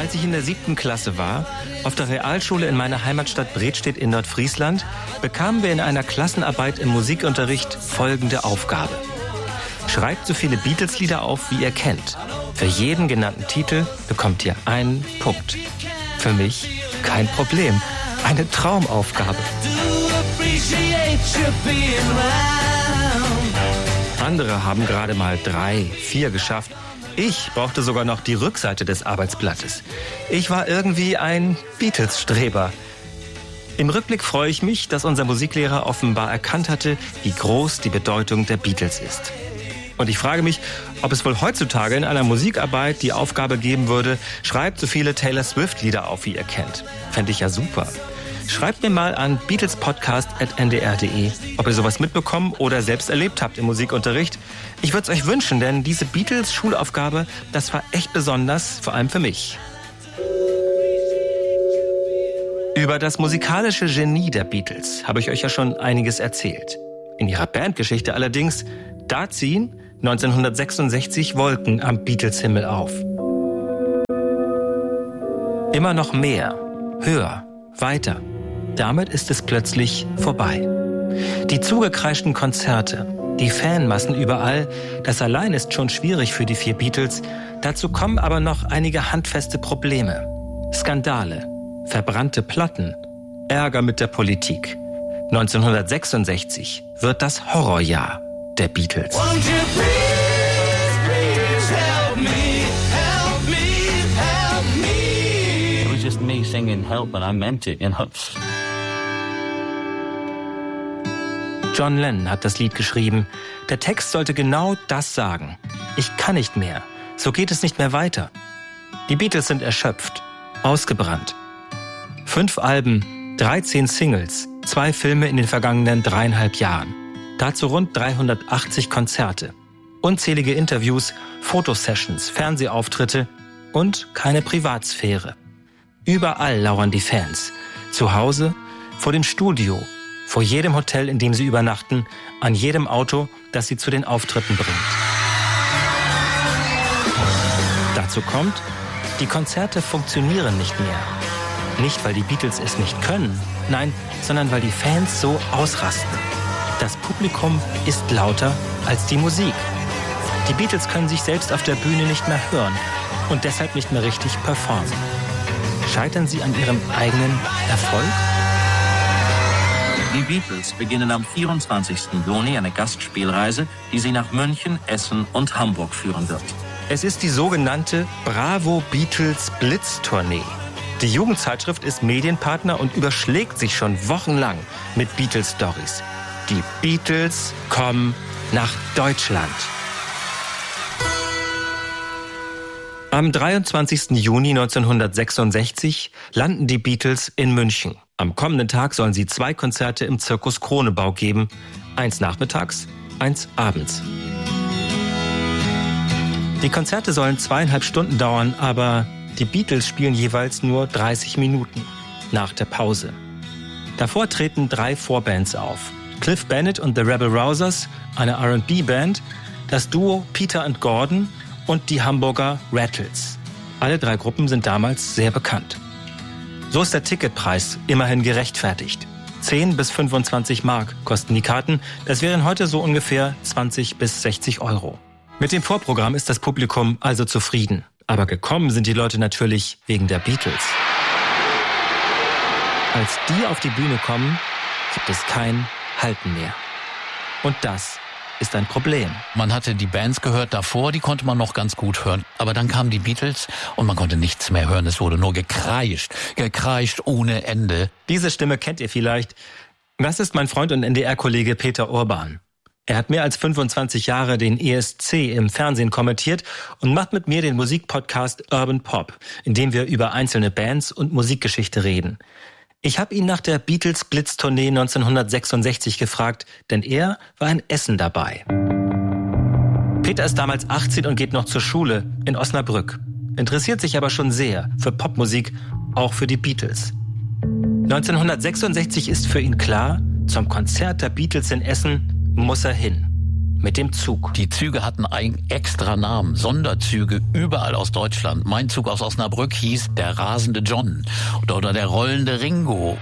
Als ich in der 7. Klasse war, auf der Realschule in meiner Heimatstadt Bredstedt in Nordfriesland, bekamen wir in einer Klassenarbeit im Musikunterricht folgende Aufgabe. Schreibt so viele Beatles-Lieder auf, wie ihr kennt. Für jeden genannten Titel bekommt ihr einen Punkt. Für mich kein Problem. Eine Traumaufgabe. Andere haben gerade mal 3, 4 geschafft. Ich brauchte sogar noch die Rückseite des Arbeitsblattes. Ich war irgendwie ein Beatles-Streber. Im Rückblick freue ich mich, dass unser Musiklehrer offenbar erkannt hatte, wie groß die Bedeutung der Beatles ist. Und ich frage mich, ob es wohl heutzutage in einer Musikarbeit die Aufgabe geben würde, schreibt so viele Taylor Swift-Lieder auf, wie ihr kennt. Fände ich ja super. Schreibt mir mal an beatlespodcast@ndr.de, ob ihr sowas mitbekommen oder selbst erlebt habt im Musikunterricht. Ich würde es euch wünschen, denn diese Beatles-Schulaufgabe, das war echt besonders, vor allem für mich. Über das musikalische Genie der Beatles habe ich euch ja schon einiges erzählt. In ihrer Bandgeschichte allerdings, da ziehen 1966 Wolken am Beatles-Himmel auf. Immer noch mehr, höher, weiter. Damit ist es plötzlich vorbei. Die zugekreischten Konzerte, die Fanmassen überall, das allein ist schon schwierig für die 4 Beatles. Dazu kommen aber noch einige handfeste Probleme. Skandale, verbrannte Platten, Ärger mit der Politik. 1966 wird das Horrorjahr der Beatles. Won't you please help me, help me, help me. It was just me singing help and I meant it, you know. John Lennon hat das Lied geschrieben. Der Text sollte genau das sagen. Ich kann nicht mehr. So geht es nicht mehr weiter. Die Beatles sind erschöpft, ausgebrannt. 5 Alben, 13 Singles, 2 Filme in den vergangenen 3,5 Jahren. Dazu rund 380 Konzerte, unzählige Interviews, Fotosessions, Fernsehauftritte und keine Privatsphäre. Überall lauern die Fans. Zu Hause, vor dem Studio, vor jedem Hotel, in dem sie übernachten, an jedem Auto, das sie zu den Auftritten bringt. Dazu kommt, die Konzerte funktionieren nicht mehr. Nicht, weil die Beatles es nicht können, nein, sondern weil die Fans so ausrasten. Das Publikum ist lauter als die Musik. Die Beatles können sich selbst auf der Bühne nicht mehr hören und deshalb nicht mehr richtig performen. Scheitern sie an ihrem eigenen Erfolg? Die Beatles beginnen am 24. Juni eine Gastspielreise, die sie nach München, Essen und Hamburg führen wird. Es ist die sogenannte Bravo Beatles Blitz-Tournee. Die Jugendzeitschrift ist Medienpartner und überschlägt sich schon wochenlang mit Beatles-Stories. Die Beatles kommen nach Deutschland. Am 23. Juni 1966 landen die Beatles in München. Am kommenden Tag sollen sie 2 Konzerte im Zirkus Kronebau geben. 1 nachmittags, 1 abends. Die Konzerte sollen 2,5 Stunden dauern, aber die Beatles spielen jeweils nur 30 Minuten nach der Pause. Davor treten 3 Vorbands auf. Cliff Bennett und The Rebel Rousers, eine R&B-Band, das Duo Peter and Gordon und die Hamburger Rattles. Alle 3 Gruppen sind damals sehr bekannt. So ist der Ticketpreis immerhin gerechtfertigt. 10 bis 25 Mark kosten die Karten. Das wären heute so ungefähr 20 bis 60 Euro. Mit dem Vorprogramm ist das Publikum also zufrieden. Aber gekommen sind die Leute natürlich wegen der Beatles. Als die auf die Bühne kommen, gibt es kein Halten mehr. Und das ist ein Problem. Man hatte die Bands gehört davor, die konnte man noch ganz gut hören. Aber dann kamen die Beatles und man konnte nichts mehr hören. Es wurde nur gekreischt ohne Ende. Diese Stimme kennt ihr vielleicht. Das ist mein Freund und NDR-Kollege Peter Urban. Er hat mehr als 25 Jahre den ESC im Fernsehen kommentiert und macht mit mir den Musikpodcast Urban Pop, in dem wir über einzelne Bands und Musikgeschichte reden. Ich habe ihn nach der Beatles-Blitz-Tournee 1966 gefragt, denn er war in Essen dabei. Peter ist damals 18 und geht noch zur Schule in Osnabrück, interessiert sich aber schon sehr für Popmusik, auch für die Beatles. 1966 ist für ihn klar, zum Konzert der Beatles in Essen muss er hin. mit dem Zug. Die Züge hatten einen extra Namen, Sonderzüge überall aus Deutschland. Mein Zug aus Osnabrück hieß der rasende John oder der rollende Ringo.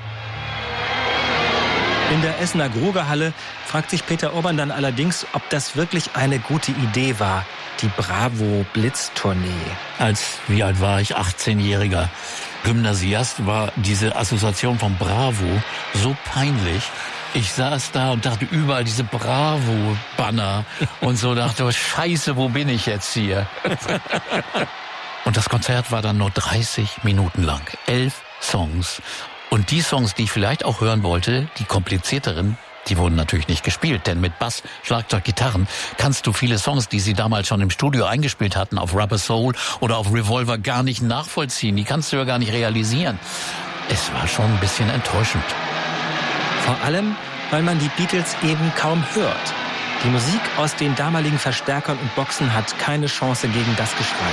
In der Essener Grugerhalle fragt sich Peter Urban dann allerdings, ob das wirklich eine gute Idee war, die Bravo-Blitz-Tournee. Wie alt war ich? 18-jähriger Gymnasiast, war diese Assoziation von Bravo so peinlich. Ich saß da und dachte überall diese Bravo-Banner und so dachte, oh, Scheiße, wo bin ich jetzt hier? Und das Konzert war dann nur 30 Minuten lang. 11 Songs. Und die Songs, die ich vielleicht auch hören wollte, die komplizierteren, die wurden natürlich nicht gespielt, denn mit Bass, Schlagzeug, Gitarren kannst du viele Songs, die sie damals schon im Studio eingespielt hatten, auf Rubber Soul oder auf Revolver gar nicht nachvollziehen. Die kannst du ja gar nicht realisieren. Es war schon ein bisschen enttäuschend. Vor allem, weil man die Beatles eben kaum hört. Die Musik aus den damaligen Verstärkern und Boxen hat keine Chance gegen das Geschrei.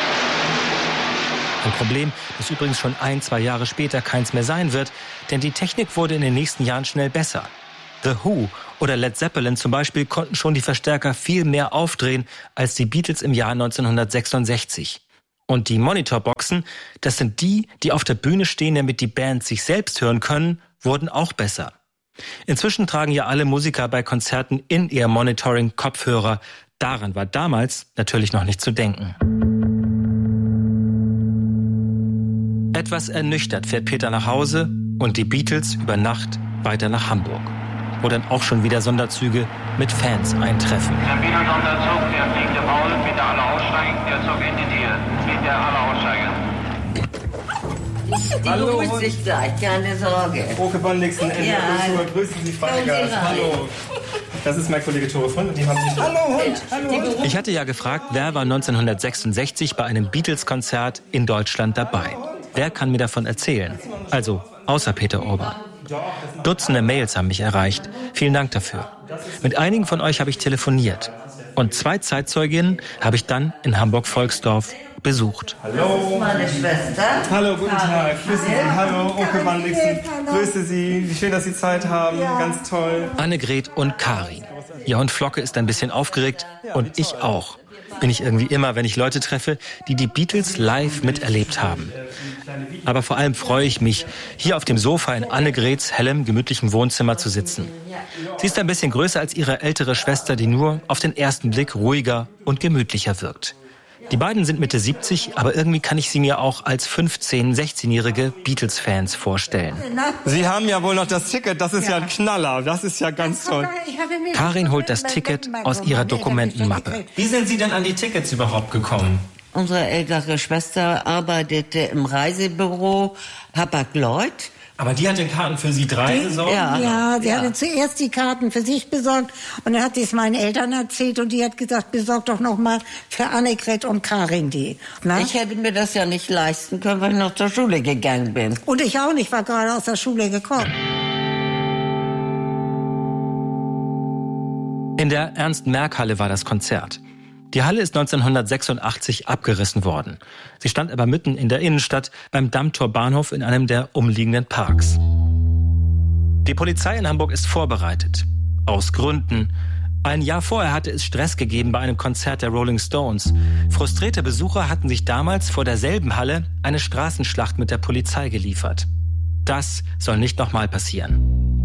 Ein Problem, das übrigens schon 1-2 Jahre später keins mehr sein wird, denn die Technik wurde in den nächsten Jahren schnell besser. The Who oder Led Zeppelin zum Beispiel konnten schon die Verstärker viel mehr aufdrehen als die Beatles im Jahr 1966. Und die Monitorboxen, das sind die auf der Bühne stehen, damit die Bands sich selbst hören können, wurden auch besser. Inzwischen tragen ja alle Musiker bei Konzerten in ihr Monitoring Kopfhörer. Daran war damals natürlich noch nicht zu denken. Etwas ernüchtert fährt Peter nach Hause und die Beatles über Nacht weiter nach Hamburg, wo dann auch schon wieder Sonderzüge mit Fans eintreffen. Der Beatles-Sonderzug, der fliegende Paul, bitte alle aussteigen, der Zug in die Nähe. Bitte alle aussteigen. Die beruhigt sich gleich, keine Sorge. Oke Bonnigsen, Kultur, grüßen Sie, Freigast. Hallo. Das ist mein Kollege Tore Fund und die haben sich... Hallo, hallo. Ich hatte ja gefragt, wer war 1966 bei einem Beatles-Konzert in Deutschland dabei? Wer kann mir davon erzählen? Also, außer Peter Urban. Dutzende Mails haben mich erreicht. Vielen Dank dafür. Mit einigen von euch habe ich telefoniert. Und 2 Zeitzeuginnen habe ich dann in Hamburg-Volksdorf besucht. Hallo. Das ist meine Schwester. Hallo, guten Tag. Grüße Sie. Hallo, Oke Bonnigsen. Grüße Sie. Wie schön, dass Sie Zeit haben. Ja. Ganz toll. Annegret und Karin. Ihr Hund Flocke ist ein bisschen aufgeregt und ich auch. Bin ich irgendwie immer, wenn ich Leute treffe, die die Beatles live miterlebt haben. Aber vor allem freue ich mich, hier auf dem Sofa in Annegrets hellem, gemütlichem Wohnzimmer zu sitzen. Sie ist ein bisschen größer als ihre ältere Schwester, die nur auf den ersten Blick ruhiger und gemütlicher wirkt. Die beiden sind Mitte 70, aber irgendwie kann ich sie mir auch als 15-, 16-jährige Beatles-Fans vorstellen. Sie haben ja wohl noch das Ticket, das ist ja ein Knaller, das ist ja ganz toll. Karin holt das Ticket aus ihrer Dokumentenmappe. Wie sind Sie denn an die Tickets überhaupt gekommen? Unsere ältere Schwester arbeitete im Reisebüro Hapag-Lloyd. Aber die hat den Karten für Sie 3 besorgt? Ja, sie hatte zuerst die Karten für sich besorgt und dann hat sie es meinen Eltern erzählt und die hat gesagt, besorg doch noch mal für Annegret und Karin die. Na? Ich hätte mir das ja nicht leisten können, weil ich noch zur Schule gegangen bin. Und ich auch nicht, war gerade aus der Schule gekommen. In der Ernst-Merck-Halle war das Konzert. Die Halle ist 1986 abgerissen worden. Sie stand aber mitten in der Innenstadt beim Dammtor Bahnhof in einem der umliegenden Parks. Die Polizei in Hamburg ist vorbereitet. Aus Gründen. Ein Jahr vorher hatte es Stress gegeben bei einem Konzert der Rolling Stones. Frustrierte Besucher hatten sich damals vor derselben Halle eine Straßenschlacht mit der Polizei geliefert. Das soll nicht nochmal passieren.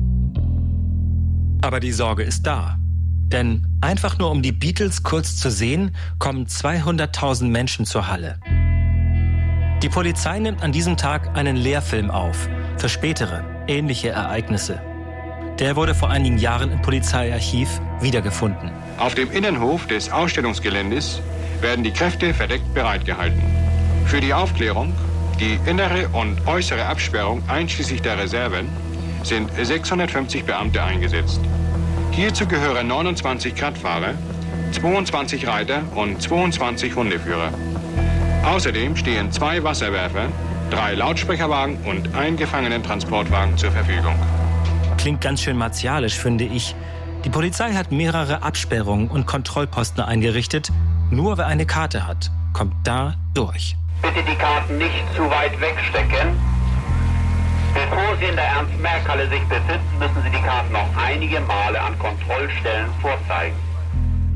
Aber die Sorge ist da. Denn einfach nur um die Beatles kurz zu sehen, kommen 200.000 Menschen zur Halle. Die Polizei nimmt an diesem Tag einen Lehrfilm auf für spätere, ähnliche Ereignisse. Der wurde vor einigen Jahren im Polizeiarchiv wiedergefunden. Auf dem Innenhof des Ausstellungsgeländes werden die Kräfte verdeckt bereitgehalten. Für die Aufklärung, die innere und äußere Absperrung einschließlich der Reserven sind 650 Beamte eingesetzt. Hierzu gehören 29 Kraftfahrer, 22 Reiter und 22 Hundeführer. Außerdem stehen 2 Wasserwerfer, 3 Lautsprecherwagen und ein Gefangenentransportwagen zur Verfügung. Klingt ganz schön martialisch, finde ich. Die Polizei hat mehrere Absperrungen und Kontrollposten eingerichtet. Nur wer eine Karte hat, kommt da durch. Bitte die Karten nicht zu weit wegstecken. Bevor Sie in der Ernst-Merck-Halle sich befinden, müssen Sie die Karten noch einige Male an Kontrollstellen vorzeigen.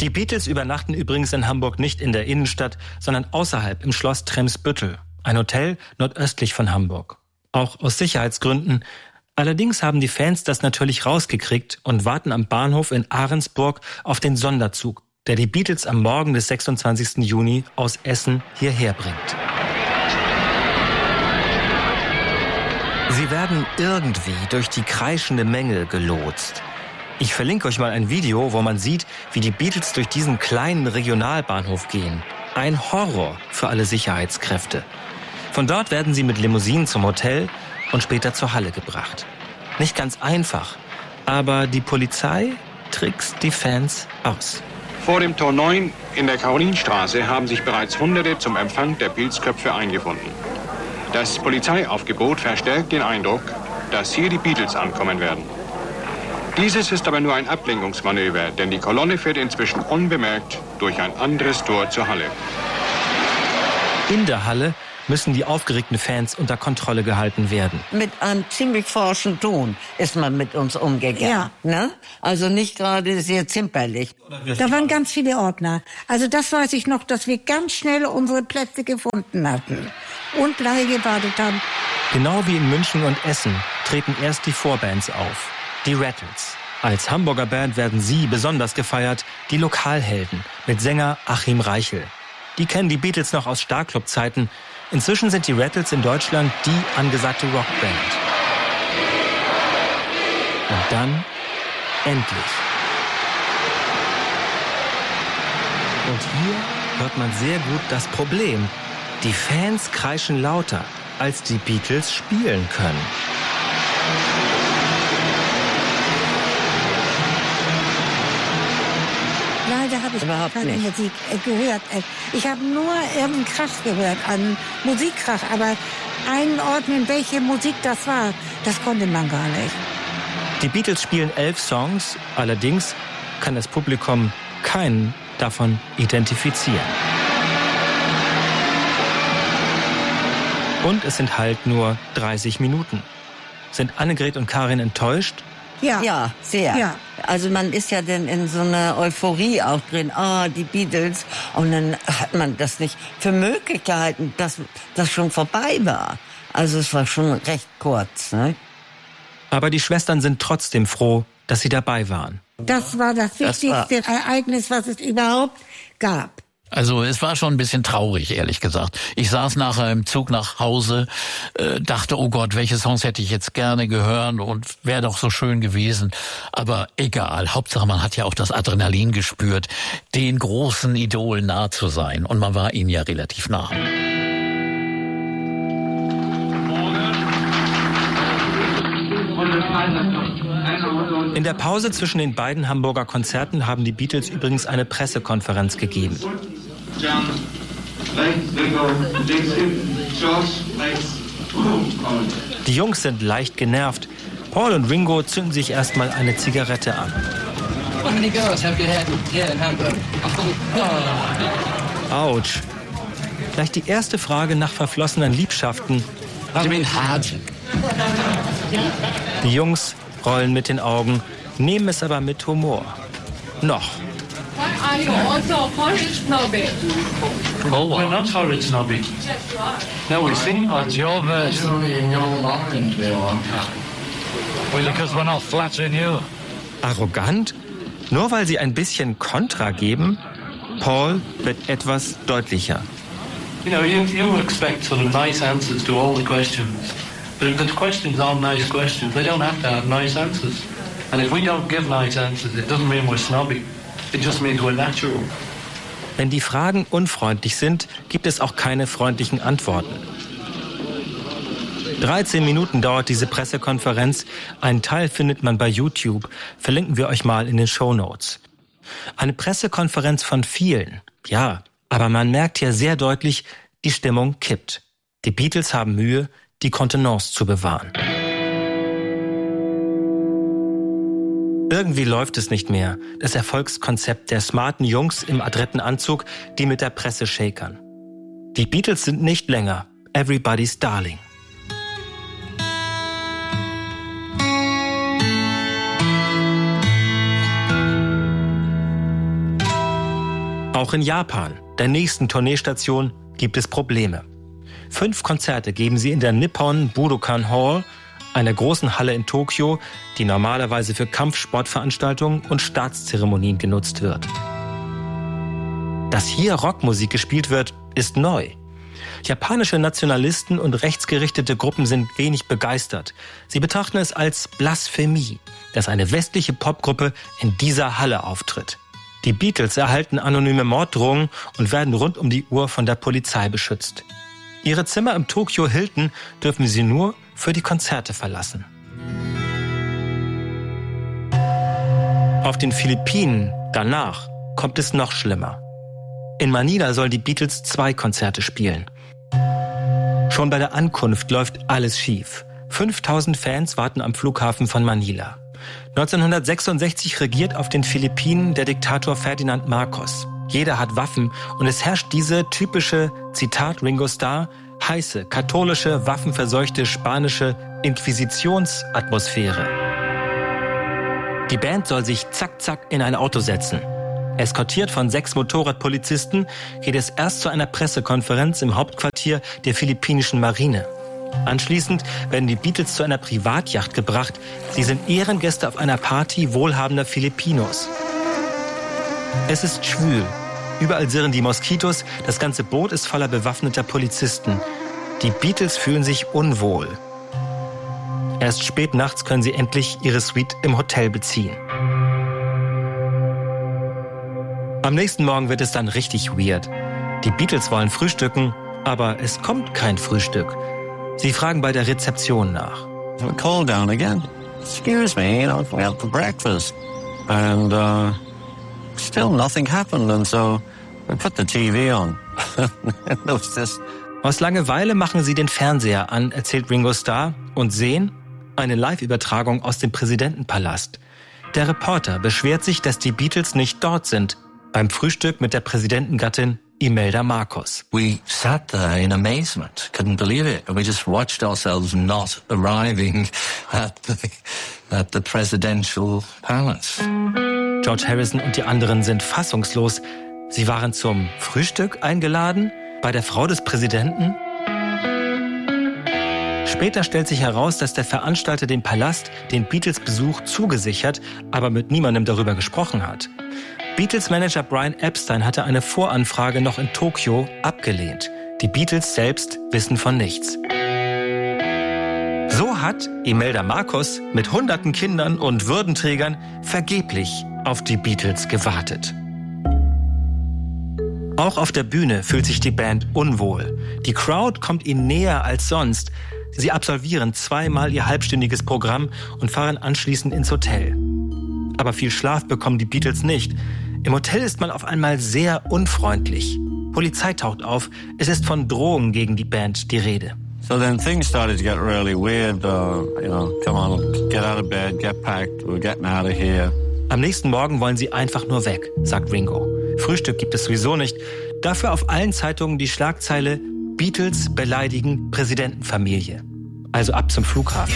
Die Beatles übernachten übrigens in Hamburg nicht in der Innenstadt, sondern außerhalb im Schloss Tremsbüttel, ein Hotel nordöstlich von Hamburg. Auch aus Sicherheitsgründen. Allerdings haben die Fans das natürlich rausgekriegt und warten am Bahnhof in Ahrensburg auf den Sonderzug, der die Beatles am Morgen des 26. Juni aus Essen hierher bringt. Sie werden irgendwie durch die kreischende Menge gelotst. Ich verlinke euch mal ein Video, wo man sieht, wie die Beatles durch diesen kleinen Regionalbahnhof gehen. Ein Horror für alle Sicherheitskräfte. Von dort werden sie mit Limousinen zum Hotel und später zur Halle gebracht. Nicht ganz einfach, aber die Polizei trickst die Fans aus. Vor dem Tor 9 in der Karolinstraße haben sich bereits Hunderte zum Empfang der Pilzköpfe eingefunden. Das Polizeiaufgebot verstärkt den Eindruck, dass hier die Beatles ankommen werden. Dieses ist aber nur ein Ablenkungsmanöver, denn die Kolonne fährt inzwischen unbemerkt durch ein anderes Tor zur Halle. In der Halle müssen die aufgeregten Fans unter Kontrolle gehalten werden. Mit einem ziemlich forschen Ton ist man mit uns umgegangen. Ja. Ne? Also nicht gerade sehr zimperlich. Da waren ganz viele Ordner. Also das weiß ich noch, dass wir ganz schnell unsere Plätze gefunden hatten und lange gewartet haben. Genau wie in München und Essen treten erst die Vorbands auf. Die Rattles. Als Hamburger Band werden sie besonders gefeiert, die Lokalhelden, mit Sänger Achim Reichel. Die kennen die Beatles noch aus Starclub-Zeiten. Inzwischen sind die Rattles in Deutschland die angesagte Rockband. Und dann, endlich. Und hier hört man sehr gut das Problem. Die Fans kreischen lauter, als die Beatles spielen können. Leider habe ich Überhaupt keine nicht. Musik gehört. Ich habe nur irgendeinen Krach gehört, einen Musikkrach. Aber einordnen, welche Musik das war, das konnte man gar nicht. Die Beatles spielen 11 Songs, allerdings kann das Publikum keinen davon identifizieren. Und es sind halt nur 30 Minuten. Sind Annegret und Karin enttäuscht? Ja, sehr. Ja. Also man ist ja dann in so einer Euphorie auch drin. Die Beatles. Und dann hat man das nicht für möglich gehalten, dass das schon vorbei war. Also es war schon recht kurz. Ne? Aber die Schwestern sind trotzdem froh, dass sie dabei waren. Das war das wichtigste Ereignis, was es überhaupt gab. Also es war schon ein bisschen traurig, ehrlich gesagt. Ich saß nachher im Zug nach Hause, dachte, oh Gott, welche Songs hätte ich jetzt gerne gehört und wäre doch so schön gewesen. Aber egal, Hauptsache man hat ja auch das Adrenalin gespürt, den großen Idolen nah zu sein. Und man war ihnen ja relativ nah. In der Pause zwischen den beiden Hamburger Konzerten haben die Beatles übrigens eine Pressekonferenz gegeben. Die Jungs sind leicht genervt. Paul und Ringo zünden sich erstmal eine Zigarette an. Autsch. Gleich die erste Frage nach verflossenen Liebschaften. Die Jungs rollen mit den Augen, nehmen es aber mit Humor. Noch. Are you also porridge snobby? Oh, we're not porridge snobby. No, we think it's your version. Well, because we're not flattering you. Arrogant? Nur weil sie ein bisschen Kontra geben? Paul wird etwas deutlicher. You know, you expect sort of nice answers to all the questions. But if the questions aren't nice questions, they don't have to have nice answers. And if we don't give nice answers, it doesn't mean we're snobby. It just means we're natural. Wenn die Fragen unfreundlich sind, gibt es auch keine freundlichen Antworten. 13 Minuten dauert diese Pressekonferenz. Einen Teil findet man bei YouTube. Verlinken wir euch mal in den Shownotes. Eine Pressekonferenz von vielen. Ja, aber man merkt hier sehr deutlich, die Stimmung kippt. Die Beatles haben Mühe, die Kontenance zu bewahren. Irgendwie läuft es nicht mehr. Das Erfolgskonzept der smarten Jungs im adretten Anzug, die mit der Presse shakern. Die Beatles sind nicht länger Everybody's Darling. Auch in Japan, der nächsten Tourneestation, gibt es Probleme. 5 Konzerte geben sie in der Nippon Budokan Hall, einer großen Halle in Tokio, die normalerweise für Kampfsportveranstaltungen und Staatszeremonien genutzt wird. Dass hier Rockmusik gespielt wird, ist neu. Japanische Nationalisten und rechtsgerichtete Gruppen sind wenig begeistert. Sie betrachten es als Blasphemie, dass eine westliche Popgruppe in dieser Halle auftritt. Die Beatles erhalten anonyme Morddrohungen und werden rund um die Uhr von der Polizei beschützt. Ihre Zimmer im Tokyo Hilton dürfen sie nur für die Konzerte verlassen. Auf den Philippinen danach kommt es noch schlimmer. In Manila sollen die Beatles 2 Konzerte spielen. Schon bei der Ankunft läuft alles schief. 5000 Fans warten am Flughafen von Manila. 1966 regiert auf den Philippinen der Diktator Ferdinand Marcos. Jeder hat Waffen und es herrscht diese typische, Zitat Ringo Starr, heiße, katholische, waffenverseuchte spanische Inquisitionsatmosphäre. Die Band soll sich zack, zack in ein Auto setzen. Eskortiert von 6 Motorradpolizisten geht es erst zu einer Pressekonferenz im Hauptquartier der philippinischen Marine. Anschließend werden die Beatles zu einer Privatjacht gebracht. Sie sind Ehrengäste auf einer Party wohlhabender Filipinos. Es ist schwül. Überall sirren die Moskitos. Das ganze Boot ist voller bewaffneter Polizisten. Die Beatles fühlen sich unwohl. Erst spät nachts können sie endlich ihre Suite im Hotel beziehen. Am nächsten Morgen wird es dann richtig weird. Die Beatles wollen frühstücken, aber es kommt kein Frühstück. Sie fragen bei der Rezeption nach. Call down again. Excuse me, we have for breakfast. And still nothing happened, and so we put the TV on. Aus Langeweile machen sie den Fernseher an, erzählt Ringo Starr, und sehen eine Live-Übertragung aus dem Präsidentenpalast. Der Reporter beschwert sich, dass die Beatles nicht dort sind, beim Frühstück mit der Präsidentengattin Imelda Marcos. We sat there in amazement, couldn't believe it, and we just watched ourselves not arriving at the presidential palace. George Harrison und die anderen sind fassungslos. Sie waren zum Frühstück eingeladen? Bei der Frau des Präsidenten? Später stellt sich heraus, dass der Veranstalter den Palast, den Beatles-Besuch zugesichert, aber mit niemandem darüber gesprochen hat. Beatles-Manager Brian Epstein hatte eine Voranfrage noch in Tokio abgelehnt. Die Beatles selbst wissen von nichts. So hat Imelda Marcos mit hunderten Kindern und Würdenträgern vergeblich auf die Beatles gewartet. Auch auf der Bühne fühlt sich die Band unwohl. Die Crowd kommt ihnen näher als sonst. Sie absolvieren 2-mal ihr halbstündiges Programm und fahren anschließend ins Hotel. Aber viel Schlaf bekommen die Beatles nicht. Im Hotel ist man auf einmal sehr unfreundlich. Polizei taucht auf. Es ist von Drohungen gegen die Band die Rede. So then things started to get really weird. Come on, get out of bed, get packed, we're getting out of here. Am nächsten Morgen wollen sie einfach nur weg, sagt Ringo. Frühstück gibt es sowieso nicht. Dafür auf allen Zeitungen die Schlagzeile Beatles beleidigen Präsidentenfamilie. Also ab zum Flughafen.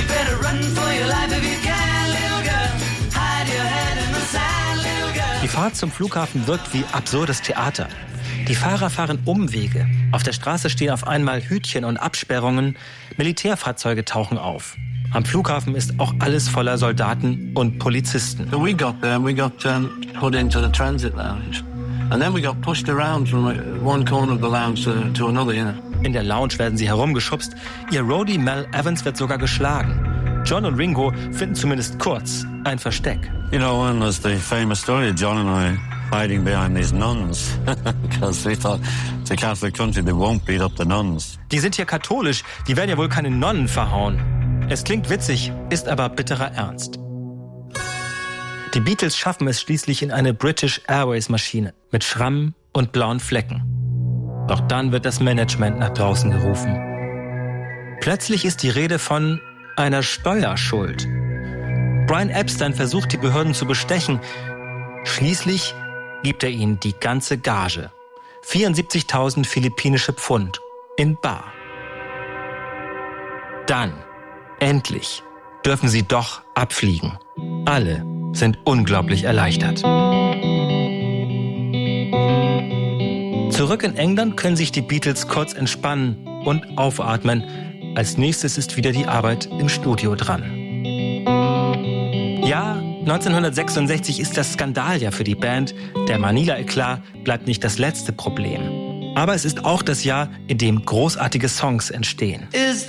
Die Fahrt zum Flughafen wirkt wie absurdes Theater. Die Fahrer fahren Umwege. Auf der Straße stehen auf einmal Hütchen und Absperrungen. Militärfahrzeuge tauchen auf. Am Flughafen ist auch alles voller Soldaten und Polizisten. So we got there and we got put into the transit lounge. And then we got pushed around from one corner of the lounge to another, you know. In der Lounge werden sie herumgeschubst. Ihr Roadie Mel Evans wird sogar geschlagen. John und Ringo finden zumindest kurz ein Versteck. You know, one was the famous story of John and I hiding behind these nuns. Because we thought it's a Catholic country, they won't beat up the nuns. Die sind hier katholisch, die werden ja wohl keine Nonnen verhauen. Es klingt witzig, ist aber bitterer Ernst. Die Beatles schaffen es schließlich in eine British Airways Maschine mit Schrammen und blauen Flecken. Doch dann wird das Management nach draußen gerufen. Plötzlich ist die Rede von einer Steuerschuld. Brian Epstein versucht, die Behörden zu bestechen. Schließlich gibt er ihnen die ganze Gage. 74.000 philippinische Pfund in bar. Dann, endlich, dürfen sie doch abfliegen. Alle sind unglaublich erleichtert. Zurück in England können sich die Beatles kurz entspannen und aufatmen. Als nächstes ist wieder die Arbeit im Studio dran. Ja, 1966 ist das Skandaljahr für die Band. Der Manila-Eklat bleibt nicht das letzte Problem. Aber es ist auch das Jahr, in dem großartige Songs entstehen.